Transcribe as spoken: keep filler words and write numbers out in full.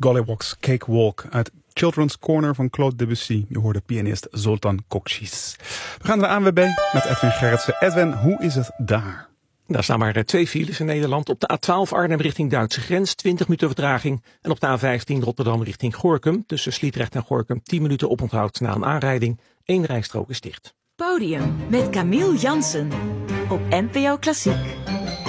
Gollywog's Cakewalk uit Children's Corner van Claude Debussy. Je hoorde pianist Zoltan Kokcis. We gaan naar de A N W B met Edwin Gerritsen. Edwin, hoe is het daar? Daar staan maar twee files in Nederland. Op de A twaalf Arnhem richting Duitse grens, twintig minuten vertraging. En op de A vijftien Rotterdam richting Gorinchem. Tussen Sliedrecht en Gorinchem tien minuten oponthoud na een aanrijding. Eén rijstrook is dicht. Podium met Camille Jansen op N P O Klassiek.